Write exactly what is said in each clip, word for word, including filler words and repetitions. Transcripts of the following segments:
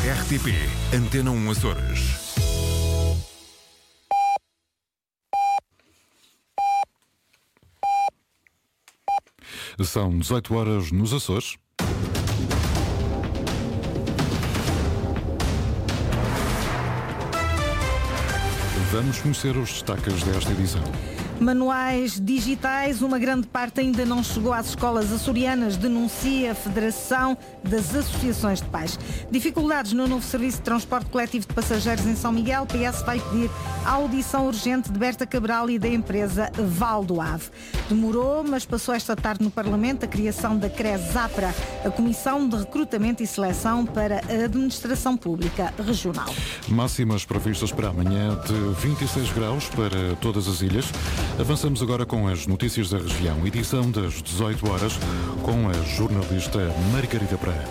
R T P Antena um Açores. São dezoito horas nos Açores. Vamos conhecer os destaques desta edição. Manuais digitais, uma grande parte ainda não chegou às escolas açorianas, denuncia a Federação das Associações de Pais. Dificuldades no novo serviço de transporte coletivo de passageiros em São Miguel. P S vai pedir a audição urgente de Berta Cabral e da empresa Valdo Ave. Demorou, mas passou esta tarde no Parlamento a criação da CRESAPRA, a Comissão de Recrutamento e Seleção para a Administração Pública Regional. Máximas previstas para amanhã de vinte e seis graus para todas as ilhas. Avançamos agora com as notícias da região. Edição das dezoito horas com a jornalista Margarida Pereira.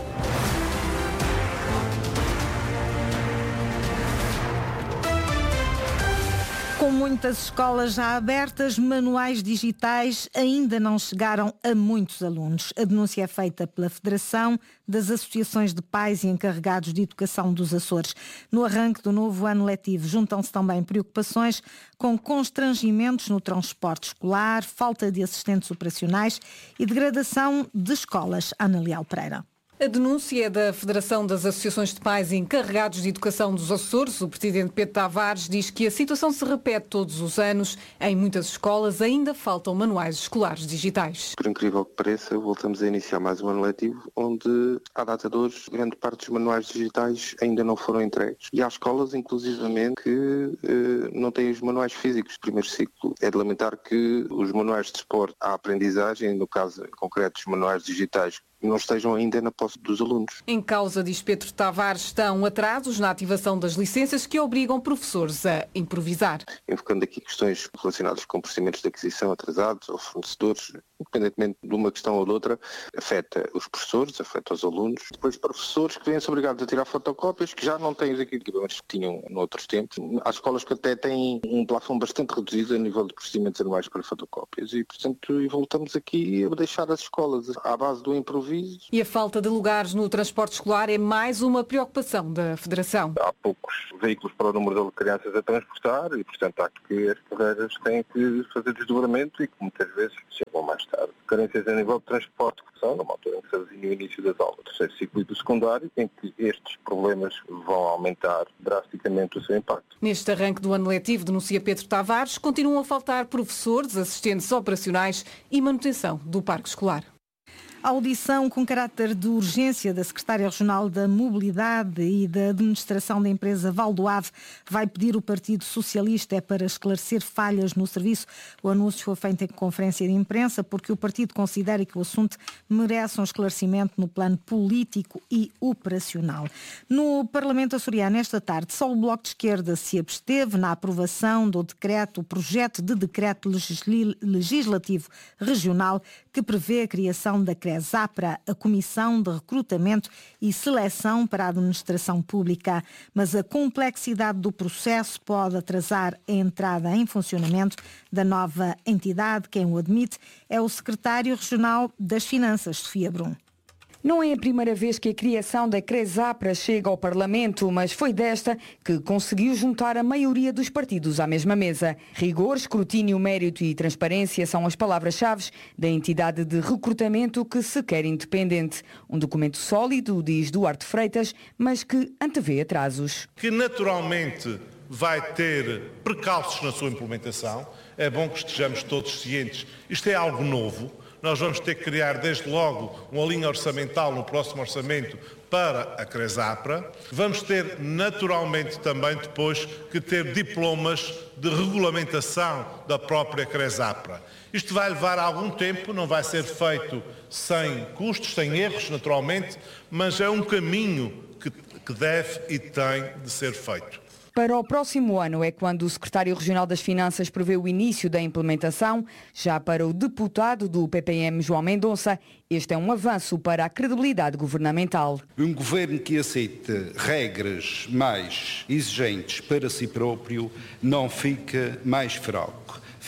Com muitas escolas já abertas, manuais digitais ainda não chegaram a muitos alunos. A denúncia é feita pela Federação das Associações de Pais e Encarregados de Educação dos Açores. No arranque do novo ano letivo, juntam-se também preocupações com constrangimentos no transporte escolar, falta de assistentes operacionais e degradação de escolas. Ana Leal Pereira. A denúncia é da Federação das Associações de Pais e Encarregados de Educação dos Açores. O presidente Pedro Tavares diz que a situação se repete todos os anos. Em muitas escolas ainda faltam manuais escolares digitais. Por incrível que pareça, voltamos a iniciar mais um ano letivo, onde, à data de hoje, grande parte dos manuais digitais ainda não foram entregues. E há escolas, inclusivamente, que eh, não têm os manuais físicos do primeiro ciclo. É de lamentar que os manuais de suporte à aprendizagem, no caso em concreto, os manuais digitais, não estejam ainda na posse dos alunos. Em causa, diz Pedro Tavares, estão atrasos na ativação das licenças que obrigam professores a improvisar. Enfocando aqui questões relacionadas com procedimentos de aquisição atrasados ou fornecedores, independentemente de uma questão ou de outra, afeta os professores, afeta os alunos. Depois professores que vêm-se obrigados a tirar fotocópias, que já não têm os equipamentos que tinham noutros tempos. Há escolas que até têm um plafond bastante reduzido a nível de procedimentos anuais para fotocópias e, portanto, voltamos aqui a deixar as escolas à base do improviso. E a falta de lugares no transporte escolar é mais uma preocupação da Federação. Há poucos veículos para o número de crianças a transportar e, portanto, há que as carreiras têm que fazer desdobramento e que muitas vezes chegam mais tarde. Carências a nível de transporte, que são numa altura em que se avizinha o início das aulas, terceiro ciclo e do secundário, em que estes problemas vão aumentar drasticamente o seu impacto. Neste arranque do ano letivo, denuncia Pedro Tavares, continuam a faltar professores, assistentes operacionais e manutenção do parque escolar. A audição com caráter de urgência da Secretária Regional da Mobilidade e da Administração da empresa Valdo Ave vai pedir o Partido Socialista é para esclarecer falhas no serviço. O anúncio foi feito em conferência de imprensa porque o partido considera que o assunto merece um esclarecimento no plano político e operacional. No Parlamento açoriano, esta tarde, só o Bloco de Esquerda se absteve na aprovação do decreto, o projeto de decreto legislativo regional que prevê a criação da CRESAPRA, a Comissão de Recrutamento e Seleção para a Administração Pública. Mas a complexidade do processo pode atrasar a entrada em funcionamento da nova entidade. Quem o admite é o secretário regional das Finanças, Sofia Brum. Não é a primeira vez que a criação da CRESAPRA chega ao Parlamento, mas foi desta que conseguiu juntar a maioria dos partidos à mesma mesa. Rigor, escrutínio, mérito e transparência são as palavras-chave da entidade de recrutamento que se quer independente. Um documento sólido, diz Duarte Freitas, mas que antevê atrasos. Que naturalmente vai ter precalços na sua implementação. É bom que estejamos todos cientes. Isto é algo novo. Nós vamos ter que criar, desde logo, uma linha orçamental no próximo orçamento para a CRESAPRA. Vamos ter, naturalmente, também depois que ter diplomas de regulamentação da própria CRESAPRA. Isto vai levar algum tempo, não vai ser feito sem custos, sem erros, naturalmente, mas é um caminho que, que deve e tem de ser feito. Para o próximo ano é quando o secretário regional das Finanças prevê o início da implementação. Já para o deputado do P P M, João Mendonça, este é um avanço para a credibilidade governamental. Um governo que aceita regras mais exigentes para si próprio não fica mais fraco,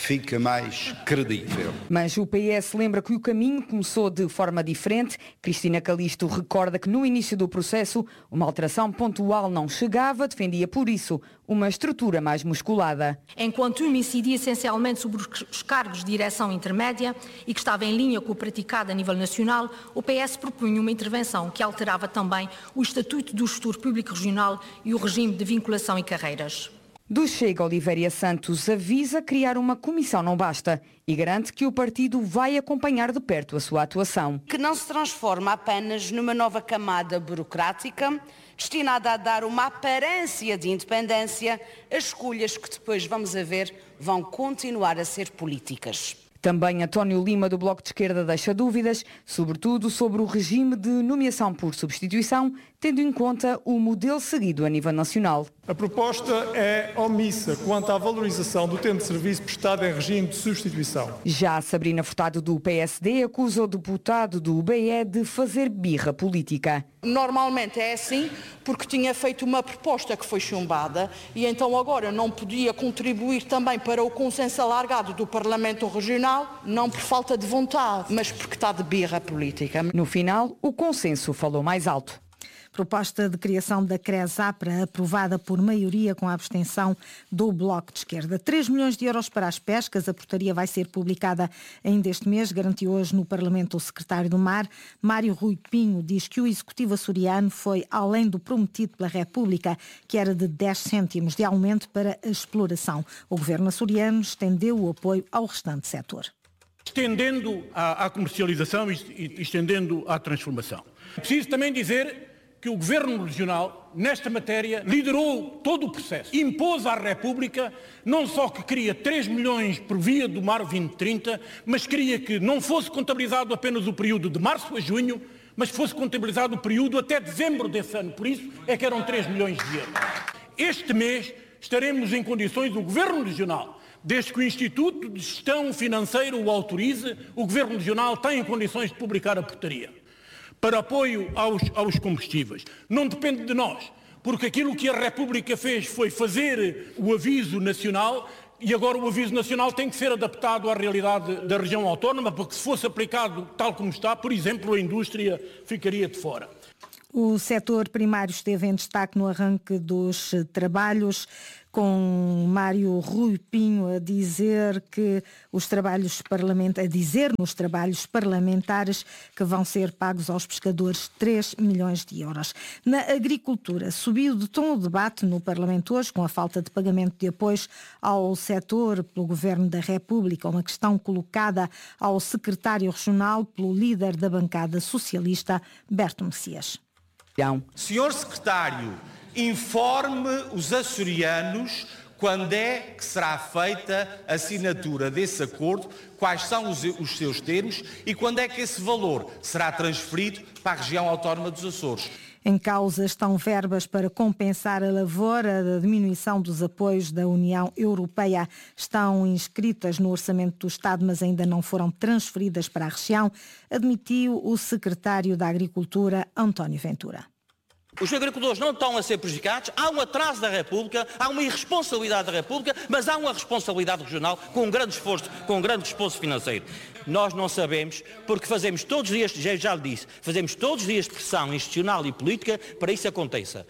fica mais credível. Mas o P S lembra que o caminho começou de forma diferente. Cristina Calisto recorda que no início do processo uma alteração pontual não chegava, defendia por isso uma estrutura mais musculada. Enquanto uma incidia essencialmente sobre os cargos de direção intermédia e que estava em linha com o praticado a nível nacional, o P S propunha uma intervenção que alterava também o Estatuto do Gestor Público Regional e o regime de vinculação e carreiras. Do Chega, Oliveira Santos avisa criar uma comissão não basta e garante que o partido vai acompanhar de perto a sua atuação. Que não se transforma apenas numa nova camada burocrática destinada a dar uma aparência de independência às escolhas que depois, vamos a ver, vão continuar a ser políticas. Também António Lima, do Bloco de Esquerda, deixa dúvidas, sobretudo sobre o regime de nomeação por substituição, tendo em conta o modelo seguido a nível nacional. A proposta é omissa quanto à valorização do tempo de serviço prestado em regime de substituição. Já Sabrina Furtado, do P S D, acusa o deputado do U B E de fazer birra política. Normalmente é assim, porque tinha feito uma proposta que foi chumbada e então agora não podia contribuir também para o consenso alargado do Parlamento Regional, não por falta de vontade, mas porque está de birra política. No final, o consenso falou mais alto. Proposta de criação da CRESAPRA aprovada por maioria com a abstenção do Bloco de Esquerda. três milhões de euros para as pescas. A portaria vai ser publicada ainda este mês, garantiu hoje no Parlamento o secretário do Mar. Mário Rui Pinho diz que o Executivo açoriano foi além do prometido pela República, que era de dez cêntimos de aumento para a exploração. O governo açoriano estendeu o apoio ao restante setor. Estendendo à, à comercialização e, e estendendo à transformação. Preciso também dizer que o Governo Regional, nesta matéria, liderou todo o processo. Impôs à República, não só que queria três milhões por via do Mar vinte trinta, mas queria que não fosse contabilizado apenas o período de março a junho, mas fosse contabilizado o período até dezembro desse ano. Por isso é que eram três milhões de euros. Este mês estaremos em condições, o Governo Regional, desde que o Instituto de Gestão Financeira o autorize, o Governo Regional tem em condições de publicar a portaria para apoio aos, aos combustíveis. Não depende de nós, porque aquilo que a República fez foi fazer o aviso nacional e agora o aviso nacional tem que ser adaptado à realidade da região autónoma, porque se fosse aplicado tal como está, por exemplo, a indústria ficaria de fora. O setor primário esteve em destaque no arranque dos trabalhos, com Mário Rui Pinho a dizer que os trabalhos parlamentares, a dizer nos trabalhos parlamentares que vão ser pagos aos pescadores três milhões de euros. Na agricultura, subiu de tom o debate no Parlamento hoje com a falta de pagamento de apoios ao setor pelo Governo da República, uma questão colocada ao secretário regional pelo líder da bancada socialista, Berto Messias. Senhor Secretário, informe os açorianos quando é que será feita a assinatura desse acordo, quais são os, os seus termos e quando é que esse valor será transferido para a região autónoma dos Açores. Em causa estão verbas para compensar a lavoura da diminuição dos apoios da União Europeia. Estão inscritas no Orçamento do Estado, mas ainda não foram transferidas para a região, admitiu o secretário da Agricultura, António Ventura. Os agricultores não estão a ser prejudicados, há um atraso da República, há uma irresponsabilidade da República, mas há uma responsabilidade regional com um grande esforço, com um grande esforço financeiro. Nós não sabemos, porque fazemos todos os dias, já, já lhe disse, fazemos todos os dias pressão institucional e política para isso aconteça.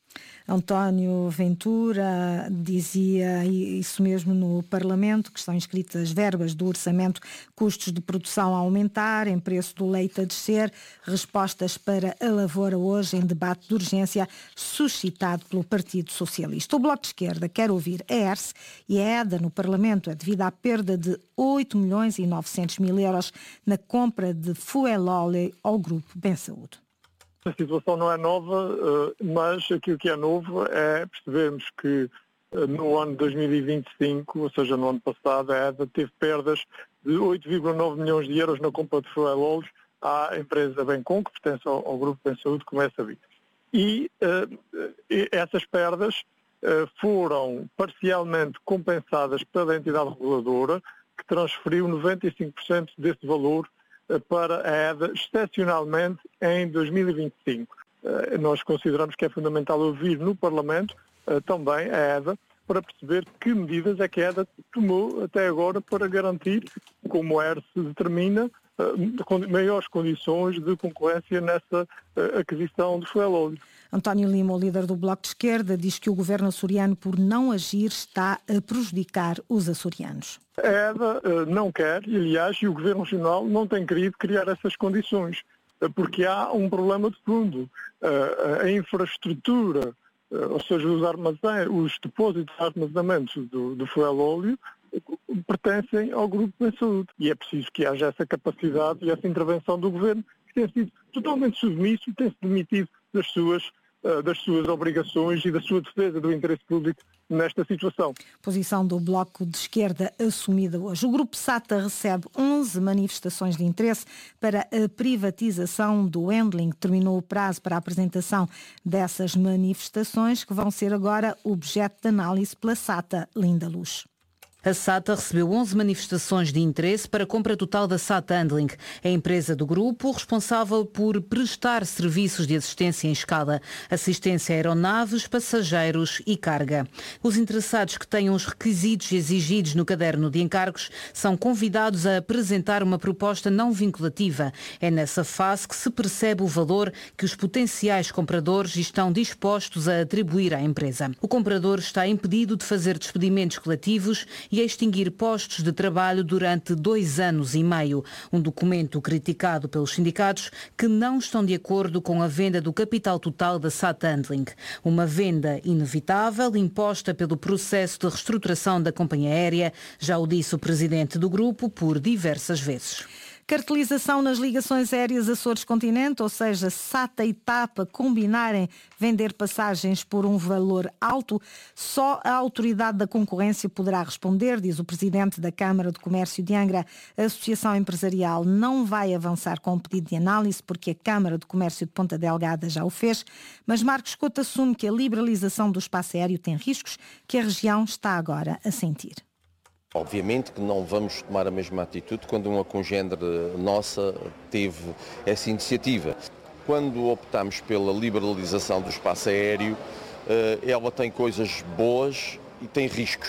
António Ventura dizia isso mesmo no Parlamento, que estão inscritas verbas do orçamento, custos de produção a aumentar, em preço do leite a descer, respostas para a lavoura hoje em debate de urgência suscitado pelo Partido Socialista. O Bloco de Esquerda quer ouvir a E R S e a EDA no Parlamento é devido à perda de oito milhões e novecentos mil euros na compra de fuel óleo ao Grupo Bem Saúde. A situação não é nova, mas aquilo que é novo é percebermos que no ano de dois mil e vinte e cinco, ou seja, no ano passado, a EDA teve perdas de oito vírgula nove milhões de euros na compra de fuel óleos à empresa Bencom, que pertence ao, ao Grupo Bem Saúde, como é sabido. E uh, essas perdas uh, foram parcialmente compensadas pela entidade reguladora, que transferiu noventa e cinco por cento desse valor para a EDA, excepcionalmente em dois mil e vinte e cinco. Nós consideramos que é fundamental ouvir no Parlamento também a EDA, para perceber que medidas é que a EDA tomou até agora para garantir, como a E R se determina, maiores condições de concorrência nessa aquisição de fuel óleo. António Lima, o líder do Bloco de Esquerda, diz que o governo açoriano, por não agir, está a prejudicar os açorianos. A EDA não quer, e aliás, e o governo regional não tem querido criar essas condições, porque há um problema de fundo. A infraestrutura, ou seja, os, armazéns, os depósitos de armazenamento do, do fuel óleo, pertencem ao Grupo de Saúde. E é preciso que haja essa capacidade e essa intervenção do governo, que tem sido totalmente submisso e tem-se demitido das suas, das suas obrigações e da sua defesa do interesse público nesta situação. Posição do Bloco de Esquerda assumida hoje. O Grupo SATA recebe onze manifestações de interesse para a privatização do Endling. Terminou o prazo para a apresentação dessas manifestações, que vão ser agora objeto de análise pela SATA. Linda Luz. A SATA recebeu onze manifestações de interesse para a compra total da SATA Handling, a empresa do grupo responsável por prestar serviços de assistência em escala, assistência a aeronaves, passageiros e carga. Os interessados que tenham os requisitos exigidos no caderno de encargos são convidados a apresentar uma proposta não vinculativa. É nessa fase que se percebe o valor que os potenciais compradores estão dispostos a atribuir à empresa. O comprador está impedido de fazer despedimentos coletivos e a extinguir postos de trabalho durante dois anos e meio. Um documento criticado pelos sindicatos que não estão de acordo com a venda do capital total da SATA Handling. Uma venda inevitável, imposta pelo processo de reestruturação da companhia aérea, já o disse o presidente do grupo por diversas vezes. Cartelização nas ligações aéreas Açores-Continente, ou seja, SATA e TAP combinarem vender passagens por um valor alto, só a Autoridade da Concorrência poderá responder, diz o presidente da Câmara de Comércio de Angra. A Associação Empresarial não vai avançar com o pedido de análise porque a Câmara de Comércio de Ponta Delgada já o fez, mas Marcos Couto assume que a liberalização do espaço aéreo tem riscos que a região está agora a sentir. Obviamente que não vamos tomar a mesma atitude quando uma congênere nossa teve essa iniciativa. Quando optamos pela liberalização do espaço aéreo, ela tem coisas boas e tem riscos.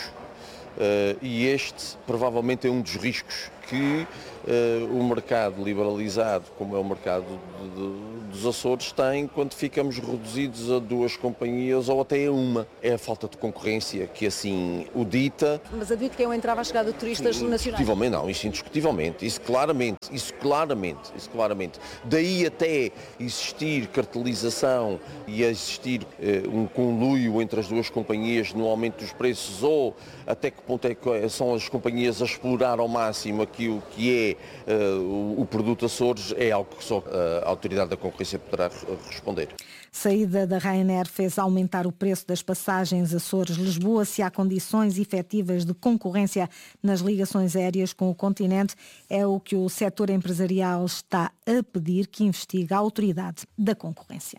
E este provavelmente é um dos riscos que o mercado liberalizado, como é o mercado de, de, dos Açores, tem quando ficamos reduzidos a duas companhias ou até a uma. É a falta de concorrência que assim o dita. Mas admito que é um entrave à chegada de turistas nacionais. Indiscutivelmente não, isso indiscutivelmente, isso claramente, isso claramente, isso claramente. Daí até existir cartelização e existir eh, um conluio entre as duas companhias no aumento dos preços ou até que ponto é que são as companhias a explorar ao máximo aquilo que é uh, o produto Açores, é algo que só a Autoridade da Concorrência poderá responder. Saída da Ryanair fez aumentar o preço das passagens Açores-Lisboa. Se há condições efetivas de concorrência nas ligações aéreas com o continente, é o que o setor empresarial está a pedir que investigue a Autoridade da Concorrência.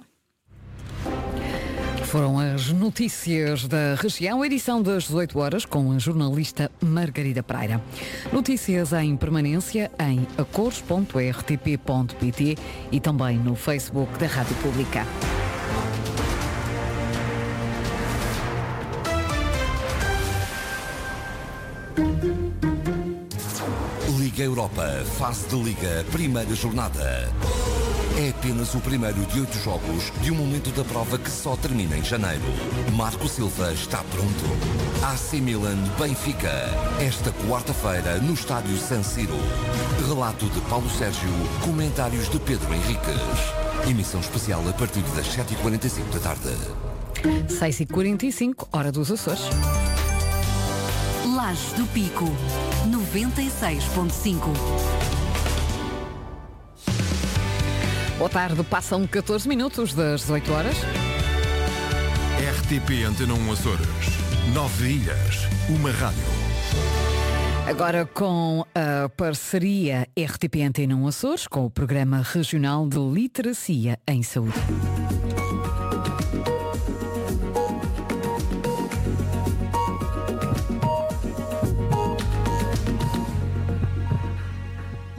Foram as notícias da região, edição das dezoito horas, com a jornalista Margarida Pereira. Notícias em permanência em acores ponto r t p ponto p t e também no Facebook da Rádio Pública. Liga Europa, fase de Liga, primeira jornada. É apenas o primeiro de oito jogos de um momento da prova que só termina em janeiro. Marco Silva está pronto. A C Milan Benfica, esta quarta-feira no estádio San Siro. Relato de Paulo Sérgio, comentários de Pedro Henriques. Emissão especial a partir das sete e quarenta e cinco da tarde. seis e quarenta e cinco, hora dos Açores. Lajes do Pico, noventa e seis ponto cinco. Boa tarde, passam catorze minutos das dezoito horas. R T P Antena um Açores. Nove ilhas, uma rádio. Agora com a parceria R T P Antena um Açores com o Programa Regional de Literacia em Saúde.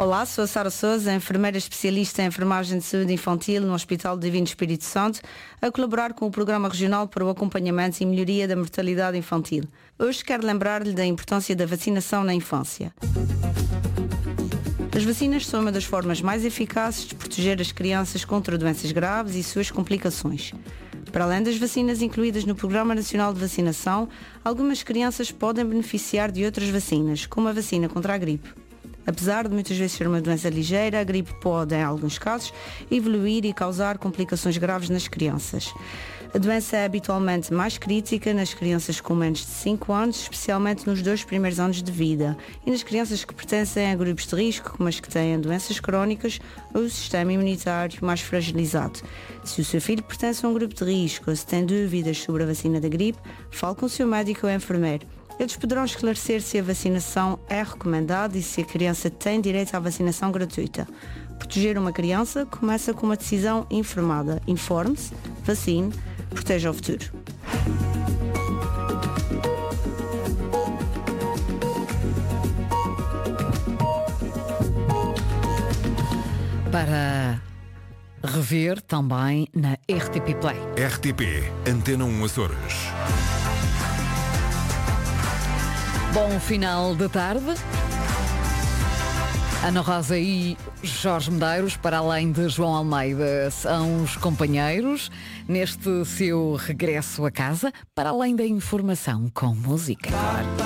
Olá, sou a Sara Sousa, enfermeira especialista em enfermagem de saúde infantil no Hospital Divino Espírito Santo, a colaborar com o Programa Regional para o Acompanhamento e Melhoria da Mortalidade Infantil. Hoje quero lembrar-lhe da importância da vacinação na infância. As vacinas são uma das formas mais eficazes de proteger as crianças contra doenças graves e suas complicações. Para além das vacinas incluídas no Programa Nacional de Vacinação, algumas crianças podem beneficiar de outras vacinas, como a vacina contra a gripe. Apesar de muitas vezes ser uma doença ligeira, a gripe pode, em alguns casos, evoluir e causar complicações graves nas crianças. A doença é habitualmente mais crítica nas crianças com menos de cinco anos, especialmente nos dois primeiros anos de vida, e nas crianças que pertencem a grupos de risco, como as que têm doenças crónicas ou o sistema imunitário mais fragilizado. Se o seu filho pertence a um grupo de risco ou se tem dúvidas sobre a vacina da gripe, fale com o seu médico ou enfermeiro. Eles poderão esclarecer se a vacinação é recomendada e se a criança tem direito à vacinação gratuita. Proteger uma criança começa com uma decisão informada. Informe-se, vacine, proteja o futuro. Para rever também na R T P Play. R T P, Antena um Açores. Bom final de tarde. Ana Rosa e Jorge Medeiros, para além de João Almeida, são os companheiros neste seu regresso a casa, para além da informação com música.